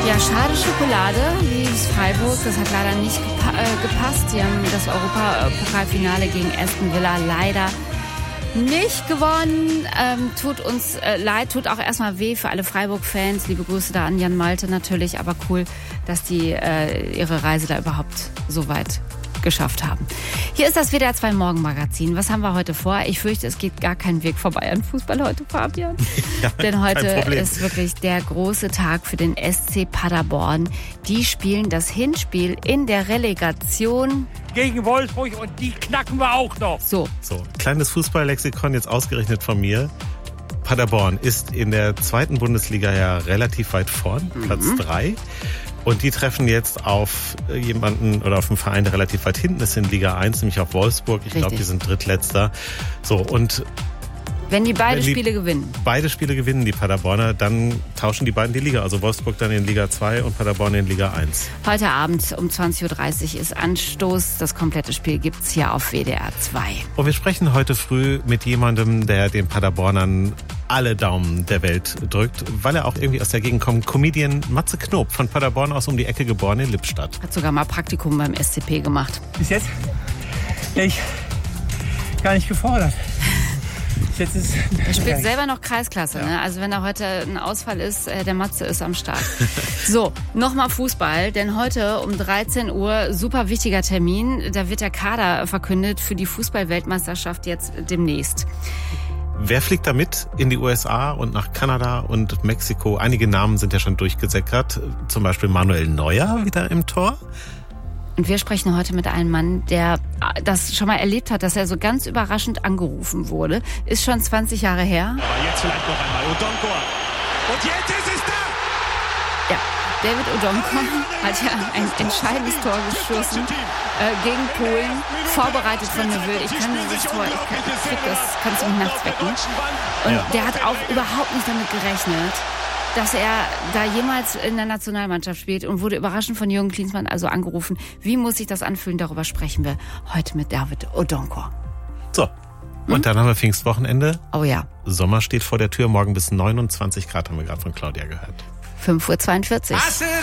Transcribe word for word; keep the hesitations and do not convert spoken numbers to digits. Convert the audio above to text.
Ja, schade Schokolade, wie Freiburg. Das hat leider nicht gepa- äh, gepasst. Sie haben das Europapokalfinale gegen Aston Villa leider nicht gewonnen. Ähm, tut uns äh, leid, tut auch erstmal weh für alle Freiburg-Fans. Liebe Grüße da an Jan Malte natürlich. Aber cool, dass die äh, ihre Reise da überhaupt so weit geschafft haben. Hier ist das W D R zwei Morgenmagazin. Was haben wir heute vor? Ich fürchte, es geht gar kein Weg vorbei an Fußball heute, Fabian. Ja, denn heute ist wirklich der große Tag für den S C Paderborn. Die spielen das Hinspiel in der Relegation gegen Wolfsburg und die knacken wir auch noch. So. So, kleines Fußballlexikon jetzt ausgerechnet von mir. Paderborn ist in der zweiten Bundesliga ja relativ weit vorn, mhm. Platz drei. Und die treffen jetzt auf jemanden oder auf einen Verein, der relativ weit hinten ist in Liga eins, nämlich auf Wolfsburg. Ich glaube, die sind Drittletzter. So, und wenn die beide wenn die Spiele gewinnen. Beide Spiele gewinnen, die Paderborner, dann tauschen die beiden die Liga. Also Wolfsburg dann in Liga zwei und Paderborn in Liga eins. Heute Abend um zwanzig Uhr dreißig ist Anstoß. Das komplette Spiel gibt's hier auf W D R zwei. Und wir sprechen heute früh mit jemandem, der den Paderbornern alle Daumen der Welt drückt, weil er auch irgendwie aus der Gegend kommt. Comedian Matze Knob, von Paderborn aus um die Ecke geboren in Lippstadt. Hat sogar mal Praktikum beim S C P gemacht. Bis jetzt wäre ich gar nicht gefordert. Jetzt ist er spielt selber noch Kreisklasse, ja. Ne? Also wenn da heute ein Ausfall ist, äh, der Matze ist am Start. So, nochmal Fußball, denn heute um dreizehn Uhr, super wichtiger Termin, da wird der Kader verkündet für die Fußball-Weltmeisterschaft jetzt demnächst. Wer fliegt da mit in die U S A und nach Kanada und Mexiko? Einige Namen sind ja schon durchgesickert, zum Beispiel Manuel Neuer wieder im Tor. Und wir sprechen heute mit einem Mann, der das schon mal erlebt hat, dass er so ganz überraschend angerufen wurde. Ist schon zwanzig Jahre her. Aber jetzt vielleicht noch einmal Odonkor. Und jetzt ist es da! Ja, David Odonkor hat ja ein entscheidendes Tor geschossen äh, gegen Polen, vorbereitet von Neville. Ich kann dieses Tor, ich kann, ich krieg das, kannst du mich nachts wecken. Und ja. Der hat auch überhaupt nicht damit gerechnet, dass er da jemals in der Nationalmannschaft spielt und wurde überraschend von Jürgen Klinsmann also angerufen. Wie muss sich das anfühlen? Darüber sprechen wir heute mit David Odonkor. So, und hm? dann haben wir Pfingstwochenende. Oh ja. Sommer steht vor der Tür, morgen bis neunundzwanzig Grad haben wir gerade von Claudia gehört. fünf Uhr zweiundvierzig.